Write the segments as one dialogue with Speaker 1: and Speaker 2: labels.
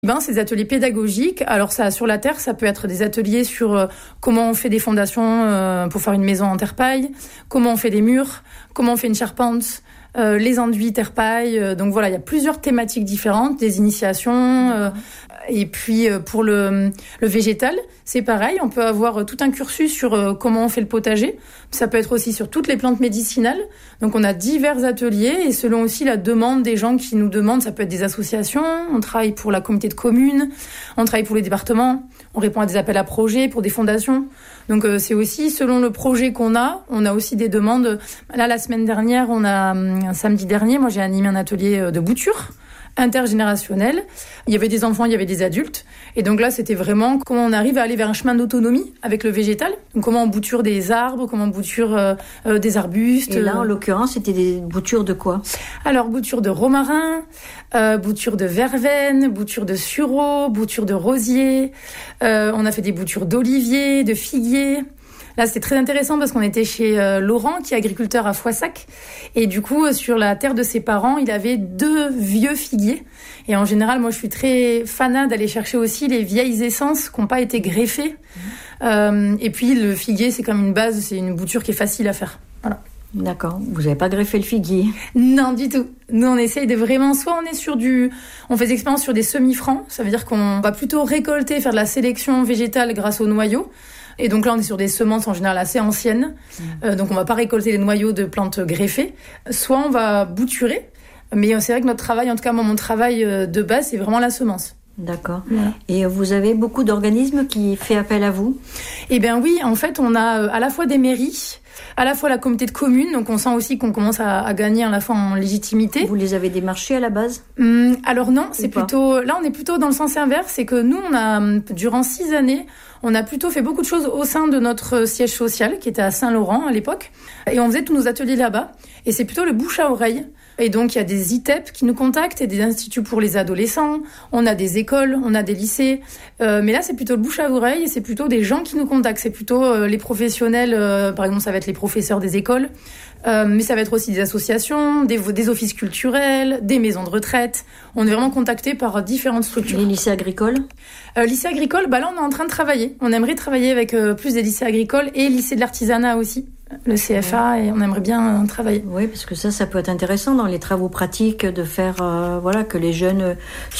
Speaker 1: C'est des ateliers pédagogiques. Alors ça, sur la terre, ça peut être des ateliers sur comment on fait des fondations pour faire une maison en terre-paille, comment on fait des murs, comment on fait une charpente, les enduits terre-paille. Donc voilà, il y a plusieurs thématiques différentes, des initiations. Et puis pour le végétal, c'est pareil, on peut avoir tout un cursus sur comment on fait le potager. Ça peut être aussi sur toutes les plantes médicinales. Donc on a divers ateliers et selon aussi la demande des gens qui nous demandent, ça peut être des associations, on travaille pour la communauté de communes, on travaille pour les départements, on répond à des appels à projets pour des fondations. Donc c'est aussi selon le projet qu'on a, on a aussi des demandes. Là, la semaine dernière, un samedi dernier, moi j'ai animé un atelier de bouture intergénérationnel. Il y avait des enfants, il y avait des adultes. Et donc là, c'était vraiment comment on arrive à aller vers un chemin d'autonomie avec le végétal. Donc comment on bouture des arbres, comment on bouture des arbustes.
Speaker 2: Et là, en l'occurrence, c'était des boutures de quoi ?
Speaker 1: Alors, bouture de romarin, bouture de verveine, bouture de sureau, bouture de rosier. On a fait des boutures d'olivier, de figuier. Là, c'était très intéressant parce qu'on était chez Laurent, qui est agriculteur à Foissac. Et du coup, sur la terre de ses parents, il avait 2 vieux figuiers. Et en général, moi, je suis très fanat d'aller chercher aussi les vieilles essences qui n'ont pas été greffées. Et puis, le figuier, c'est comme une base, c'est une bouture qui est facile à faire. Voilà.
Speaker 2: D'accord. Vous n'avez pas greffé le figuier ?
Speaker 1: Non, du tout. Nous, on essaye de vraiment, soit on est on fait des expériences sur des semi-francs. Ça veut dire qu'on va plutôt récolter, faire de la sélection végétale grâce aux noyaux. Et donc là, on est sur des semences en général assez anciennes. Donc on va pas récolter les noyaux de plantes greffées. Soit on va bouturer. Mais c'est vrai que notre travail, en tout cas moi, mon travail de base, c'est vraiment la semence.
Speaker 2: D'accord. Voilà. Et vous avez beaucoup d'organismes qui font appel à vous ?
Speaker 1: Eh bien oui, en fait, on a à la fois des mairies, à la fois la communauté de communes, donc on sent aussi qu'on commence à gagner à la fois en légitimité.
Speaker 2: Vous les avez démarchés à la base ?
Speaker 1: Alors non, c'est plutôt... Là, on est plutôt dans le sens inverse, c'est que nous, durant 6 années, on a plutôt fait beaucoup de choses au sein de notre siège social, qui était à Saint-Laurent à l'époque, et on faisait tous nos ateliers là-bas, et c'est plutôt le bouche à oreille. Et donc, il y a des ITEP qui nous contactent et des instituts pour les adolescents. On a des écoles, on a des lycées. Mais là, c'est plutôt le bouche à oreille et c'est plutôt des gens qui nous contactent. C'est plutôt les professionnels. Par exemple, ça va être les professeurs des écoles. Mais ça va être aussi des associations, des offices culturels, des maisons de retraite. On est vraiment contactés par différentes structures.
Speaker 2: Les lycées agricoles ?
Speaker 1: Lycée agricole, là, on est en train de travailler. On aimerait travailler avec plus des lycées agricoles et lycées de l'artisanat aussi. Le CFA, et on aimerait bien travailler.
Speaker 2: Oui, parce que ça peut être intéressant dans les travaux pratiques de faire, que les jeunes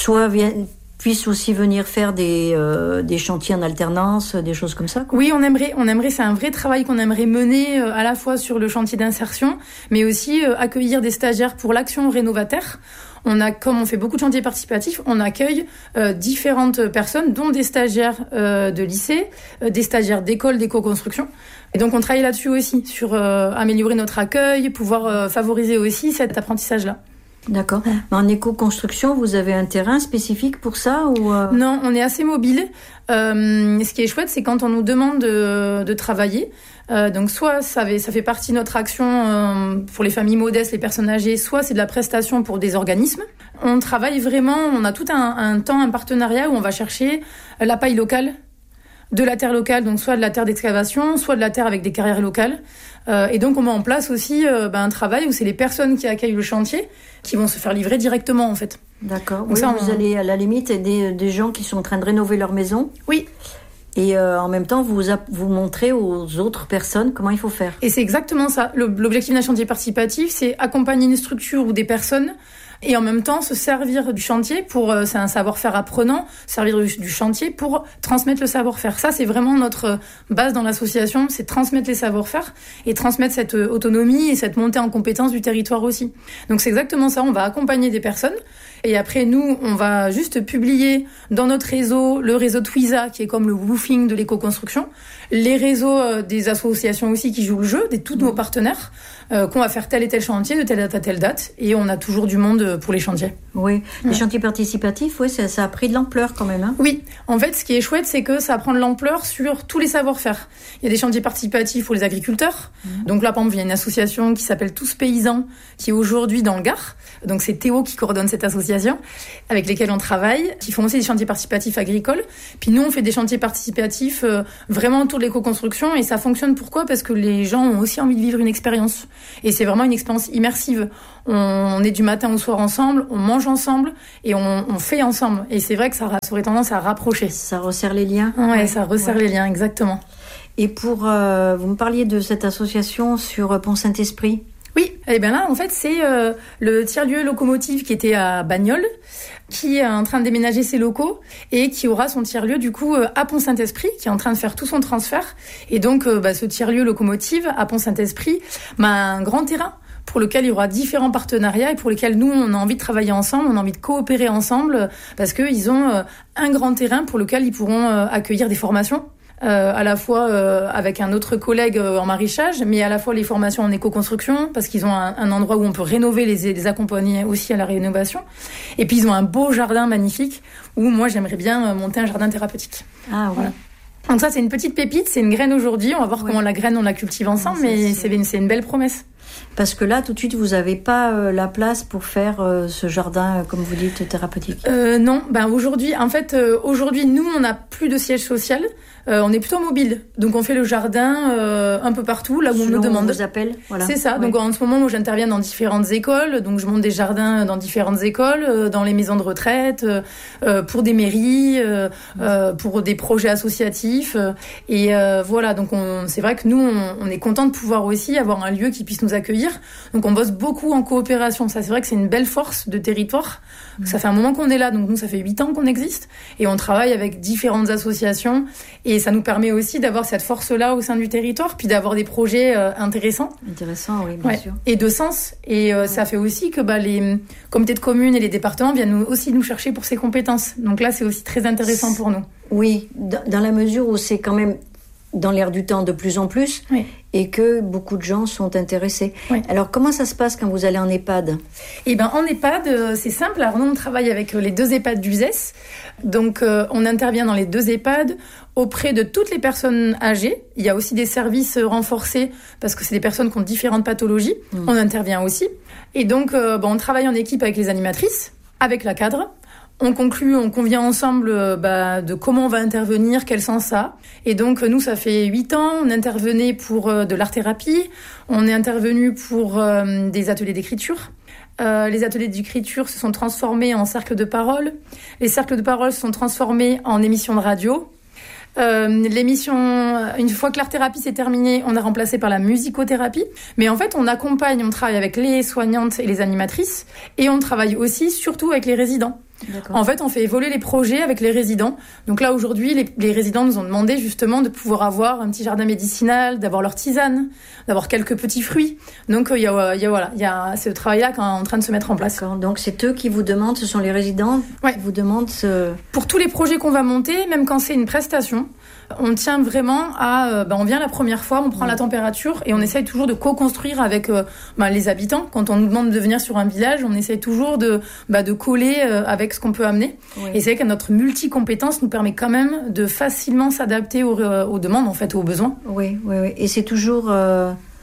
Speaker 2: puissent aussi venir faire des chantiers en alternance, des choses comme ça, quoi.
Speaker 1: Oui, on aimerait, c'est un vrai travail qu'on aimerait mener à la fois sur le chantier d'insertion, mais aussi accueillir des stagiaires pour l'action rénovataire. Comme on fait beaucoup de chantiers participatifs, on accueille différentes personnes, dont des stagiaires de lycée, des stagiaires d'école d'éco-construction. Et donc on travaille là-dessus aussi, sur améliorer notre accueil, pouvoir favoriser aussi cet apprentissage-là.
Speaker 2: D'accord. Mais en éco-construction, vous avez un terrain spécifique pour ça ou
Speaker 1: Non, on est assez mobile. Ce qui est chouette, c'est quand on nous demande de travailler. Donc soit ça fait partie de notre action pour les familles modestes, les personnes âgées, soit c'est de la prestation pour des organismes. On travaille vraiment, on a tout un partenariat où on va chercher la paille locale, de la terre locale, donc soit de la terre d'excavation, soit de la terre avec des carrières locales. Et donc on met en place aussi un travail où c'est les personnes qui accueillent le chantier qui vont se faire livrer directement en fait.
Speaker 2: D'accord. Donc vous allez à la limite aider des gens qui sont en train de rénover leur maison.
Speaker 1: Oui.
Speaker 2: Et en même temps, vous montrez aux autres personnes comment il faut faire.
Speaker 1: Et c'est exactement ça. L'objectif d'un chantier participatif, c'est accompagner une structure ou des personnes et en même temps se servir du chantier c'est un savoir-faire apprenant, servir du chantier pour transmettre le savoir-faire. Ça, c'est vraiment notre base dans l'association, c'est transmettre les savoir-faire et transmettre cette autonomie et cette montée en compétence du territoire aussi. Donc c'est exactement ça, on va accompagner des personnes et après nous, on va juste publier dans notre réseau, le réseau Twiza qui est comme le woofing de l'éco-construction, les réseaux des associations aussi qui jouent le jeu, tous nos partenaires, qu'on va faire tel et tel chantier de telle date à telle date et on a toujours du monde pour les chantiers.
Speaker 2: Oui, les chantiers participatifs, ça a pris de l'ampleur quand même. Hein.
Speaker 1: Oui, en fait, ce qui est chouette, c'est que ça prend de l'ampleur sur tous les savoir-faire. Il y a des chantiers participatifs pour les agriculteurs. Donc là, par exemple, il y a une association qui s'appelle Tous Paysans, qui est aujourd'hui dans le Gard. Donc c'est Théo qui coordonne cette association, avec lesquels on travaille, qui font aussi des chantiers participatifs agricoles. Puis nous, on fait des chantiers participatifs vraiment autour de l'éco-construction et ça fonctionne. Pourquoi ? Parce que les gens ont aussi envie de vivre une expérience. Et c'est vraiment une expérience immersive. On est du matin au soir ensemble, on mange ensemble et on fait ensemble. Et c'est vrai que ça aurait tendance à rapprocher.
Speaker 2: Ça resserre les liens.
Speaker 1: Ouais, ça resserre les liens, exactement.
Speaker 2: Et vous me parliez de cette association sur Pont-Saint-Esprit.
Speaker 1: Oui, et bien là, en fait, c'est le tiers-lieu locomotive qui était à Bagnols, qui est en train de déménager ses locaux et qui aura son tiers-lieu, du coup, à Pont-Saint-Esprit, qui est en train de faire tout son transfert. Et donc, ce tiers-lieu locomotive à Pont-Saint-Esprit, un grand terrain pour lequel il y aura différents partenariats et pour lesquels nous, on a envie de travailler ensemble, on a envie de coopérer ensemble, parce qu'ils ont un grand terrain pour lequel ils pourront accueillir des formations. À la fois avec un autre collègue en maraîchage, mais à la fois les formations en éco-construction, parce qu'ils ont un endroit où on peut rénover, les accompagner aussi à la rénovation. Et puis ils ont un beau jardin magnifique, où moi j'aimerais bien monter un jardin thérapeutique.
Speaker 2: Ah oui. Voilà.
Speaker 1: Donc ça, c'est une petite pépite, c'est une graine aujourd'hui, on va voir comment la graine on la cultive ensemble, mais c'est une belle promesse.
Speaker 2: Parce que là, tout de suite, vous n'avez pas la place pour faire ce jardin, comme vous dites, thérapeutique.
Speaker 1: Non, aujourd'hui, nous, on n'a plus de siège social. On est plutôt mobile, donc on fait le jardin un peu partout, là où on nous demande.
Speaker 2: On vous appelle, voilà.
Speaker 1: C'est ça. Ouais. Donc en ce moment, moi, j'interviens dans différentes écoles, donc je monte des jardins dans différentes écoles, dans les maisons de retraite, pour des mairies, pour des projets associatifs, et voilà. Donc c'est vrai que nous, on est content de pouvoir aussi avoir un lieu qui puisse nous accueillir. Donc on bosse beaucoup en coopération. Ça, c'est vrai que c'est une belle force de territoire. Ça fait un moment qu'on est là, donc nous, ça fait 8 ans qu'on existe, et on travaille avec différentes associations. Et ça nous permet aussi d'avoir cette force-là au sein du territoire, puis d'avoir des projets intéressants.
Speaker 2: Intéressants, oui, bien sûr.
Speaker 1: Et de sens. Et ça fait aussi que les comités de communes et les départements viennent aussi nous chercher pour ces compétences. Donc là, c'est aussi très intéressant pour nous.
Speaker 2: Oui, dans la mesure où c'est quand même dans l'air du temps de plus en plus, et que beaucoup de gens sont intéressés. Oui. Alors, comment ça se passe quand vous allez en EHPAD ?
Speaker 1: En EHPAD, c'est simple. Alors, nous, on travaille avec les 2 EHPAD d'Uzès. Donc, on intervient dans les 2 EHPAD auprès de toutes les personnes âgées. Il y a aussi des services renforcés parce que c'est des personnes qui ont différentes pathologies. On intervient aussi. Et donc, on travaille en équipe avec les animatrices, avec la cadre. On convient ensemble de comment on va intervenir, quel sens ça a. Et donc, nous, ça fait 8 ans, on intervenait pour de l'art-thérapie, on est intervenu pour des ateliers d'écriture. Les ateliers d'écriture se sont transformés en cercles de parole. Les cercles de parole se sont transformés en émissions de radio. L'émission, une fois que l'art-thérapie s'est terminée, on a remplacé par la musicothérapie. Mais en fait, on travaille avec les soignantes et les animatrices, et on travaille aussi surtout avec les résidents. D'accord. En fait, on fait évoluer les projets avec les résidents. Donc là, aujourd'hui, les résidents nous ont demandé justement de pouvoir avoir un petit jardin médicinal, d'avoir leur tisane, d'avoir quelques petits fruits. Donc il y a ce travail-là qui est en train de se mettre en place.
Speaker 2: D'accord. Donc c'est eux qui vous demandent, ce sont les résidents qui vous demandent
Speaker 1: Pour tous les projets qu'on va monter, même quand c'est une prestation, on tient vraiment à... on vient la première fois, on prend la température et on essaye toujours de co-construire avec les habitants. Quand on nous demande de venir sur un village, on essaye toujours de coller avec ce qu'on peut amener. Oui. Et c'est vrai que notre multi-compétence nous permet quand même de facilement s'adapter aux demandes, en fait, aux besoins.
Speaker 2: Oui. Et c'est toujours abordable ?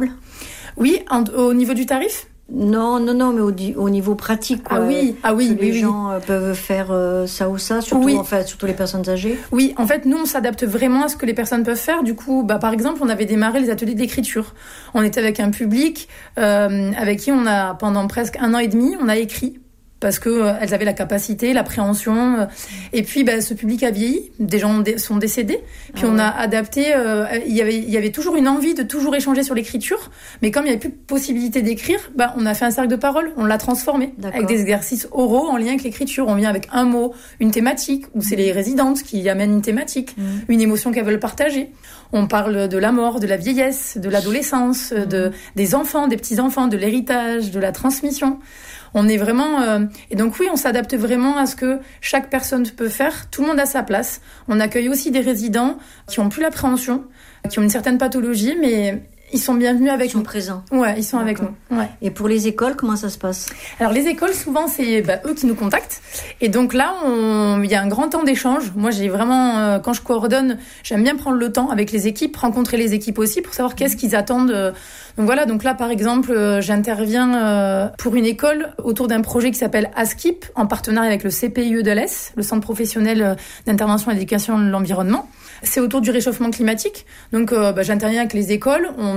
Speaker 1: Oui, au niveau du tarif ?
Speaker 2: Non, mais au niveau pratique, quoi.
Speaker 1: Ah oui,
Speaker 2: les gens peuvent faire ça ou ça, surtout les personnes âgées.
Speaker 1: Oui, en fait, nous, on s'adapte vraiment à ce que les personnes peuvent faire. Du coup, par exemple, on avait démarré les ateliers d'écriture. On était avec un public avec qui on a, pendant presque 1 an et demi, on a écrit. Parce qu'elles avaient la capacité, l'appréhension. Et puis, ce public a vieilli. Des gens sont décédés. Puis on a adapté. Il y avait toujours une envie de toujours échanger sur l'écriture. Mais comme il n'y avait plus de possibilité d'écrire, on a fait un cercle de parole. On l'a transformé. D'accord. Avec des exercices oraux en lien avec l'écriture. On vient avec un mot, une thématique, où c'est les résidentes qui amènent une thématique, une émotion qu'elles veulent partager. On parle de la mort, de la vieillesse, de l'adolescence, des enfants, des petits-enfants, de l'héritage, de la transmission. On est vraiment... Et donc oui, on s'adapte vraiment à ce que chaque personne peut faire. Tout le monde a sa place. On accueille aussi des résidents qui ont plus l'appréhension, qui ont une certaine pathologie, mais ils sont bienvenus avec nous.
Speaker 2: Ils sont présents.
Speaker 1: Ouais, ils sont avec nous. Ouais.
Speaker 2: Et pour les écoles, comment ça se passe ?
Speaker 1: Alors les écoles, souvent, c'est eux qui nous contactent. Et donc là, il y a un grand temps d'échange. Moi, j'ai vraiment... quand je coordonne, j'aime bien prendre le temps avec les équipes, rencontrer les équipes aussi pour savoir qu'est-ce qu'ils attendent. Donc voilà, donc là, par exemple, j'interviens pour une école autour d'un projet qui s'appelle ASKIP, en partenariat avec le CPIE de l'Est, le Centre professionnel d'intervention et d'éducation de l'environnement. C'est autour du réchauffement climatique. Donc j'interviens avec les écoles, on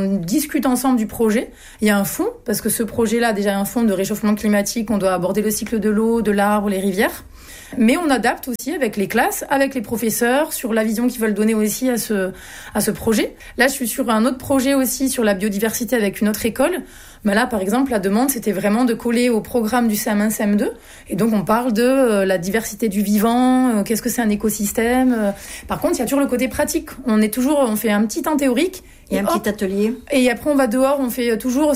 Speaker 1: on discute ensemble du projet. Il y a un fond, parce que ce projet-là, déjà un fond de réchauffement climatique, on doit aborder le cycle de l'eau, de l'arbre, les rivières. Mais on adapte aussi avec les classes, avec les professeurs, sur la vision qu'ils veulent donner aussi à ce projet. Là, je suis sur un autre projet aussi sur la biodiversité avec une autre école. Mais là, par exemple, la demande, c'était vraiment de coller au programme du CM1, CM2. Et donc, on parle de la diversité du vivant, qu'est-ce que c'est un écosystème. Par contre, il y a toujours le côté pratique. On fait un petit temps théorique.
Speaker 2: Et un petit atelier.
Speaker 1: Et après, on va dehors, c'est toujours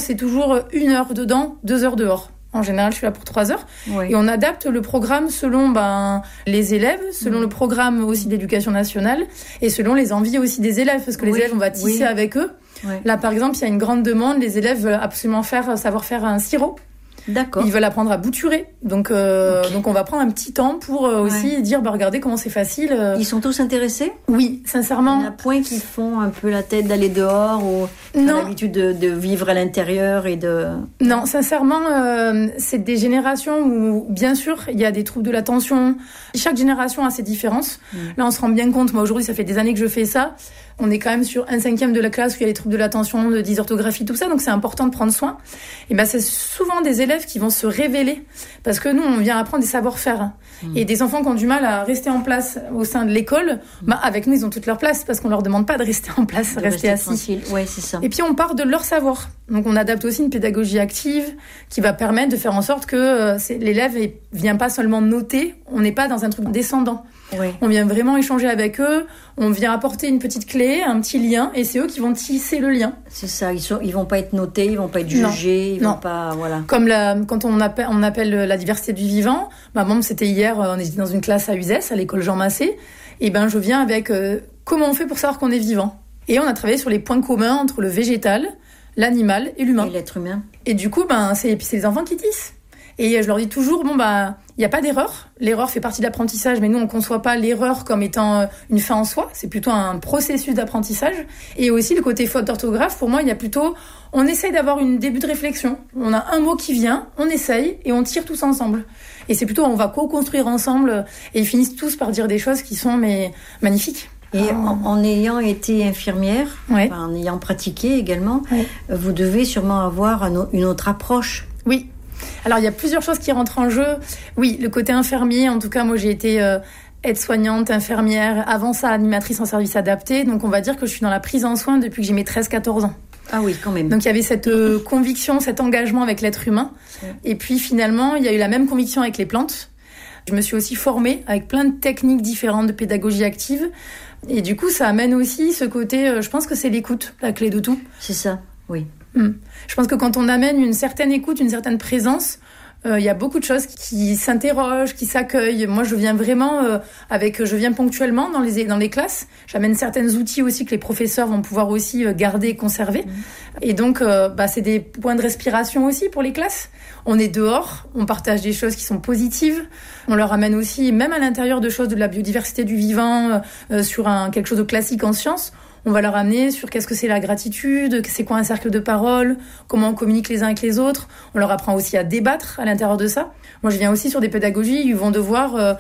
Speaker 1: 1 heure dedans, 2 heures dehors. En général, je suis là pour 3 heures. Oui. Et on adapte le programme selon les élèves, selon le programme aussi d'éducation nationale et selon les envies aussi des élèves. Parce que les élèves, on va tisser avec eux. Oui. Là, par exemple, il y a une grande demande. Les élèves veulent absolument savoir faire un sirop.
Speaker 2: D'accord.
Speaker 1: Ils veulent apprendre à bouturer. Donc on va prendre un petit temps pour aussi dire, regardez comment c'est facile.
Speaker 2: Ils sont tous intéressés ?
Speaker 1: Oui, sincèrement.
Speaker 2: Il y en a point qui font un peu la tête d'aller dehors ou qui ont l'habitude de vivre à l'intérieur et de...
Speaker 1: Non, sincèrement, c'est des générations où, bien sûr, il y a des troubles de l'attention. Chaque génération a ses différences. Là, on se rend bien compte. Moi, aujourd'hui, ça fait des années que je fais ça. On est quand même sur 1/5 de la classe où il y a les troubles de l'attention, de dysorthographie, tout ça. Donc, c'est important de prendre soin. Et c'est souvent des élèves qui vont se révéler. Parce que nous, on vient apprendre des savoir-faire. Et des enfants qui ont du mal à rester en place au sein de l'école, avec nous, ils ont toute leur place parce qu'on leur demande pas de rester en place, de rester assis.
Speaker 2: Tranquille. Ouais, c'est ça.
Speaker 1: Et puis, on part de leur savoir. Donc, on adapte aussi une pédagogie active qui va permettre de faire en sorte que l'élève vient pas seulement noter. On n'est pas dans un truc descendant. Ouais. On vient vraiment échanger avec eux, on vient apporter une petite clé, un petit lien, et c'est eux qui vont tisser le lien.
Speaker 2: C'est ça, ils vont pas être notés, ils vont pas être jugés, ils vont pas, voilà.
Speaker 1: Comme quand on appelle la diversité du vivant, c'était hier, on était dans une classe à Uzès, à l'école Jean Massé, et je viens avec comment on fait pour savoir qu'on est vivant. Et on a travaillé sur les points communs entre le végétal, l'animal et l'humain.
Speaker 2: Et l'être humain.
Speaker 1: Et du coup, c'est les enfants qui tissent. Et je leur dis toujours, il n'y a pas d'erreur. L'erreur fait partie de l'apprentissage, mais nous, on ne conçoit pas l'erreur comme étant une fin en soi. C'est plutôt un processus d'apprentissage. Et aussi, le côté faute d'orthographe, pour moi, il y a plutôt... On essaye d'avoir un début de réflexion. On a un mot qui vient, on essaye, et on tire tous ensemble. Et c'est plutôt, on va co-construire ensemble, et ils finissent tous par dire des choses qui sont magnifiques.
Speaker 2: Et en ayant été infirmière, en ayant pratiqué également, vous devez sûrement avoir une autre approche.
Speaker 1: Oui. Alors, il y a plusieurs choses qui rentrent en jeu. Oui, le côté infirmier, en tout cas, moi, j'ai été aide-soignante, infirmière, avant ça, animatrice en service adapté. Donc, on va dire que je suis dans la prise en soin depuis que j'ai mes 13-14 ans.
Speaker 2: Ah oui, quand même.
Speaker 1: Donc, il y avait cette conviction, cet engagement avec l'être humain. Et puis, finalement, il y a eu la même conviction avec les plantes. Je me suis aussi formée avec plein de techniques différentes de pédagogie active. Et du coup, ça amène aussi ce côté, je pense que c'est l'écoute, la clé de tout.
Speaker 2: C'est ça, oui.
Speaker 1: Je pense que quand on amène une certaine écoute, une certaine présence, il y a beaucoup de choses qui s'interrogent, qui s'accueillent. Moi, je viens vraiment je viens ponctuellement dans les classes. J'amène certains outils aussi que les professeurs vont pouvoir aussi garder et conserver. Et donc, c'est des points de respiration aussi pour les classes. On est dehors, on partage des choses qui sont positives. On leur amène aussi, même à l'intérieur de choses de la biodiversité du vivant, sur quelque chose de classique en sciences. On va leur amener sur qu'est-ce que c'est la gratitude, c'est quoi un cercle de parole, comment on communique les uns avec les autres. On leur apprend aussi à débattre à l'intérieur de ça. Moi, je viens aussi sur des pédagogies où ils vont devoir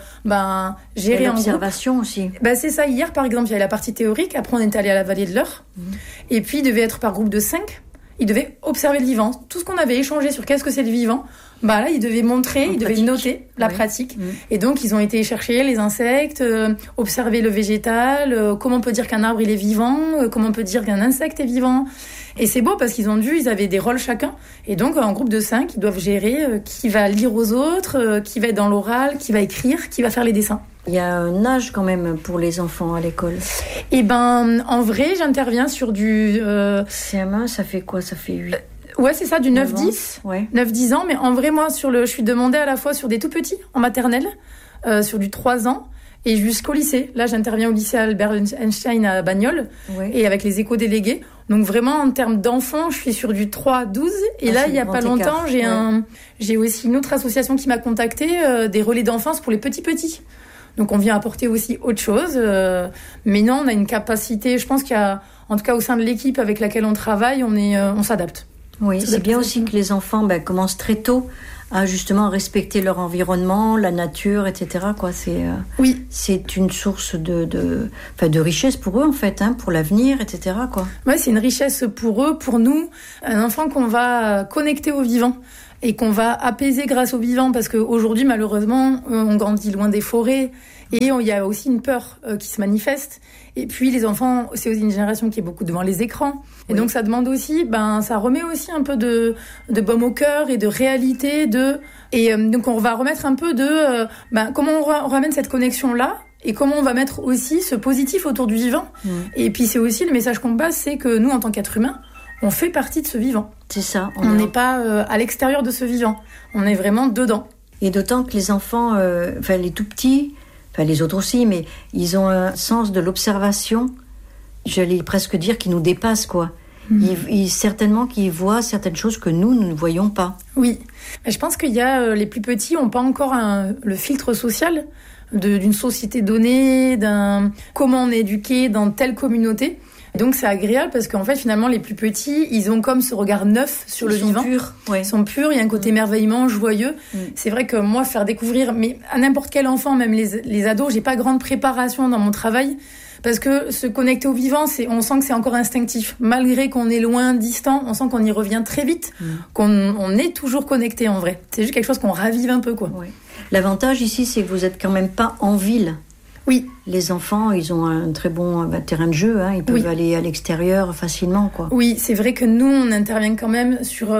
Speaker 1: gérer en groupe.
Speaker 2: L'observation aussi.
Speaker 1: C'est ça. Hier, par exemple, il y avait la partie théorique. Après, on est allé à la vallée de l'Eure. Et puis, il devait être par groupe de 5. Ils devaient observer le vivant. Tout ce qu'on avait échangé sur qu'est-ce que c'est le vivant, là, ils devaient montrer, ils devaient noter la pratique. Et donc, ils ont été chercher les insectes, observer le végétal, comment on peut dire qu'un arbre, il est vivant, comment on peut dire qu'un insecte est vivant. Et c'est beau parce qu'ils avaient des rôles chacun. Et donc, en groupe de 5, ils doivent gérer qui va lire aux autres, qui va être dans l'oral, qui va écrire, qui va faire les dessins.
Speaker 2: Il y a un âge quand même pour les enfants à l'école.
Speaker 1: En vrai, j'interviens sur du...
Speaker 2: CM1, ça fait quoi ? Ça fait 8
Speaker 1: Ouais, c'est ça, du 9-10. 9-10 ans. Mais en vrai, moi, je suis demandée à la fois sur des tout petits, en maternelle, sur du 3 ans, et jusqu'au lycée. Là, j'interviens au lycée Albert Einstein à Bagnoles, et avec les éco-délégués. Donc vraiment, en termes d'enfants, je suis sur du 3-12. Et là, il n'y a pas longtemps, j'ai aussi une autre association qui m'a contactée, des relais d'enfance pour les petits. Donc on vient apporter aussi autre chose. Mais non, on a une capacité, je pense qu'il y a, en tout cas au sein de l'équipe avec laquelle on travaille, on s'adapte.
Speaker 2: Oui, c'est bien aussi que les enfants commencent très tôt à justement respecter leur environnement, la nature, etc. Quoi. C'est une source de richesse pour eux, en fait, pour l'avenir, etc. Quoi.
Speaker 1: Ouais, c'est une richesse pour eux, pour nous. Un enfant qu'on va connecter au vivant et qu'on va apaiser grâce au vivant, parce qu'aujourd'hui, malheureusement, on grandit loin des forêts et il y a aussi une peur qui se manifeste. Et puis les enfants, c'est aussi une génération qui est beaucoup devant les écrans. Et donc ça demande aussi, ça remet aussi un peu de baume au cœur et de réalité. Donc on va remettre un peu de comment on ramène cette connexion-là et comment on va mettre aussi ce positif autour du vivant. Et puis c'est aussi le message qu'on passe, c'est que nous, en tant qu'êtres humains, on fait partie de ce vivant.
Speaker 2: C'est ça.
Speaker 1: On n'est pas à l'extérieur de ce vivant. On est vraiment dedans.
Speaker 2: Et d'autant que les enfants, les tout petits, les autres aussi, mais ils ont un sens de l'observation, j'allais presque dire, qui nous dépasse, quoi. Certainement qu'ils voient certaines choses que nous ne voyons pas.
Speaker 1: Oui, je pense qu'il y a les plus petits n'ont pas encore le filtre social d'une société donnée, comment on est éduqué dans telle communauté. Donc c'est agréable parce qu'en fait finalement les plus petits ils ont comme ce regard neuf sur le vivant. Ils sont purs, il y a un côté émerveillement, joyeux. C'est vrai que moi faire découvrir, mais à n'importe quel enfant, même les ados, j'ai pas grande préparation dans mon travail parce que se connecter au vivant, on sent que c'est encore instinctif. Malgré qu'on est loin, distant, on sent qu'on y revient très vite, qu'on est toujours connecté en vrai. C'est juste quelque chose qu'on ravive un peu, quoi.
Speaker 2: Ouais. L'avantage ici, c'est que vous êtes quand même pas en ville.
Speaker 1: Oui.
Speaker 2: Les enfants, ils ont un très bon terrain de jeu, ils peuvent aller à l'extérieur facilement, quoi.
Speaker 1: Oui, c'est vrai que nous, on intervient quand même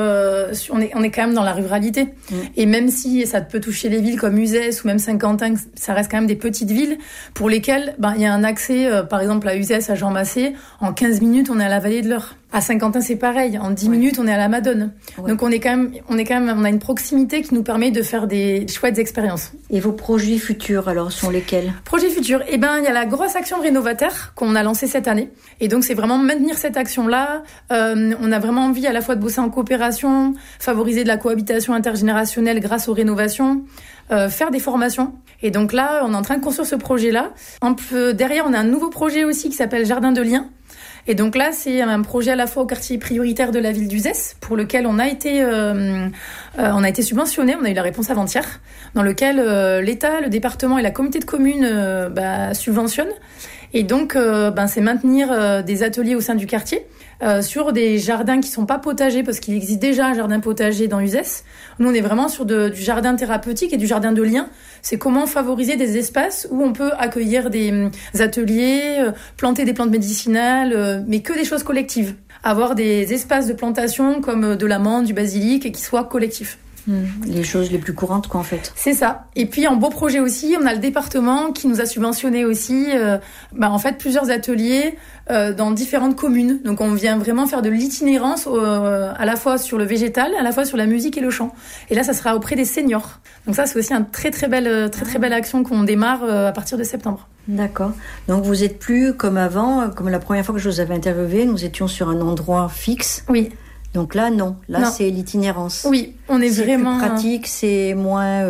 Speaker 1: on est quand même dans la ruralité. Et même si ça peut toucher les villes comme Uzès ou même Saint-Quentin, ça reste quand même des petites villes pour lesquelles il y a un accès, par exemple à Uzès, à Jean Massé, en 15 minutes, on est à la vallée de l'Eure. À Saint-Quentin, c'est pareil. En 10 minutes, on est à la Madone. Donc, on a une proximité qui nous permet de faire des chouettes expériences.
Speaker 2: Et vos projets futurs, alors, sont lesquels?
Speaker 1: Projets futurs. Il y a la grosse action Rénovataire qu'on a lancée cette année. Et donc, c'est vraiment maintenir cette action-là. On a vraiment envie à la fois de bosser en coopération, favoriser de la cohabitation intergénérationnelle grâce aux rénovations, faire des formations. Et donc là, on est en train de construire ce projet-là. Derrière, on a un nouveau projet aussi qui s'appelle Jardin de Liens. Et donc là, c'est un projet à la fois au quartier prioritaire de la ville d'Uzès, pour lequel on a été subventionné, on a eu la réponse avant-hier, dans lequel l'État, le département et la communauté de communes subventionnent. Et donc, c'est maintenir des ateliers au sein du quartier sur des jardins qui sont pas potagers, parce qu'il existe déjà un jardin potager dans Uzès. Nous, on est vraiment sur du jardin thérapeutique et du jardin de lien. C'est comment favoriser des espaces où on peut accueillir des ateliers, planter des plantes médicinales, mais que des choses collectives. Avoir des espaces de plantation comme de la menthe, du basilic, et qui soient collectifs.
Speaker 2: Les choses les plus courantes, quoi, en fait.
Speaker 1: C'est ça. Et puis, en beau projet aussi, on a le département qui nous a subventionné aussi, plusieurs ateliers dans différentes communes. Donc, on vient vraiment faire de l'itinérance à la fois sur le végétal, à la fois sur la musique et le chant. Et là, ça sera auprès des seniors. Donc ça, c'est aussi une très belle action qu'on démarre à partir de septembre.
Speaker 2: D'accord. Donc, vous êtes plus comme avant, comme la première fois que je vous avais interviewé, nous étions sur un endroit fixe.
Speaker 1: Oui.
Speaker 2: Donc là, non. Là, c'est l'itinérance.
Speaker 1: Oui, on est vraiment...
Speaker 2: C'est plus pratique, c'est moins...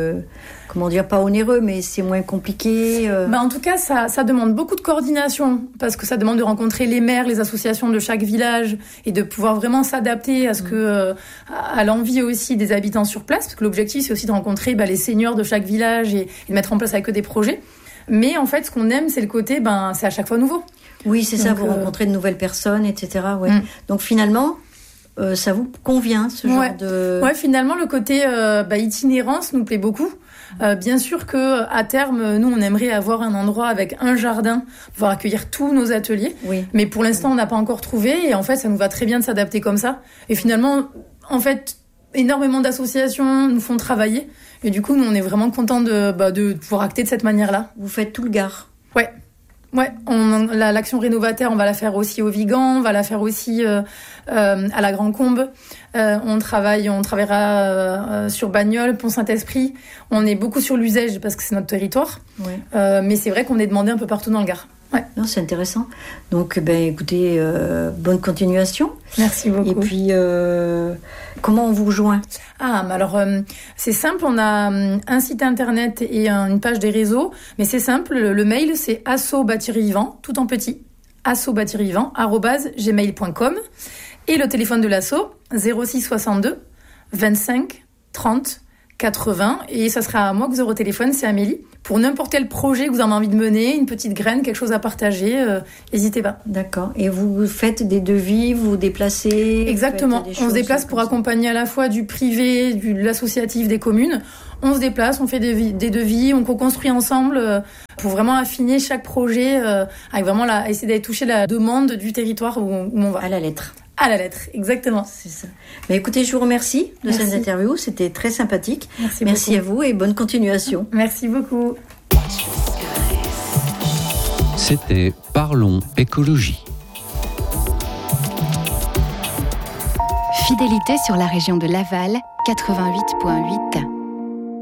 Speaker 2: pas onéreux, mais c'est moins compliqué.
Speaker 1: En tout cas, ça demande beaucoup de coordination, parce que ça demande de rencontrer les maires, les associations de chaque village, et de pouvoir vraiment s'adapter à l'envie aussi des habitants sur place, parce que l'objectif, c'est aussi de rencontrer les seniors de chaque village et de mettre en place avec eux des projets. Mais en fait, ce qu'on aime, c'est le côté, c'est à chaque fois nouveau.
Speaker 2: Oui, c'est ça, vous rencontrez de nouvelles personnes, etc. Ouais. Donc finalement... ça vous convient, ce genre de...
Speaker 1: Ouais, finalement, le côté itinérance nous plaît beaucoup. Bien sûr que à terme, nous, on aimerait avoir un endroit avec un jardin pour pouvoir accueillir tous nos ateliers.
Speaker 2: Oui.
Speaker 1: Mais pour l'instant, on n'a pas encore trouvé. Et en fait, ça nous va très bien de s'adapter comme ça. Et finalement, énormément d'associations nous font travailler. Et du coup, nous, on est vraiment contents de pouvoir acter de cette manière-là.
Speaker 2: Vous faites tout le Gard.
Speaker 1: Ouais. Ouais, l'action Rénovataire, on va la faire aussi au Vigan, on va la faire aussi à la Grand Combe. On travaillera sur Bagnoles, Pont-Saint-Esprit. On est beaucoup sur l'Uzès parce que c'est notre territoire.
Speaker 2: Ouais.
Speaker 1: Mais c'est vrai qu'on est demandé un peu partout dans le Gard. Ouais.
Speaker 2: Non, c'est intéressant. Donc, écoutez, bonne continuation.
Speaker 1: Merci beaucoup.
Speaker 2: Et puis, comment on vous rejoint ?
Speaker 1: C'est simple, on a un site internet et une page des réseaux, mais c'est simple, le mail c'est asso-vivant, tout en petit, asso-vivant@gmail.com. Et le téléphone de l'asso, 06 62 25 30 80. Et ça sera à moi que vous aurez au téléphone, c'est Amélie. Pour n'importe quel projet que vous avez envie de mener, une petite graine, quelque chose à partager, n'hésitez pas.
Speaker 2: D'accord. Et vous faites des devis, vous vous déplacez?
Speaker 1: Exactement. On se déplace pour accompagner à la fois du privé, de l'associatif, des communes. On se déplace, on fait des devis, on co-construit ensemble pour vraiment affiner chaque projet avec vraiment essayer d'aller toucher la demande du territoire où on va.
Speaker 2: À la lettre.
Speaker 1: À la lettre, exactement.
Speaker 2: C'est ça. Mais écoutez, je vous remercie de cette interview. C'était très sympathique. Merci à vous et bonne continuation.
Speaker 1: Merci beaucoup.
Speaker 3: C'était Parlons écologie.
Speaker 4: Fidélité sur la région de Laval, 88.8.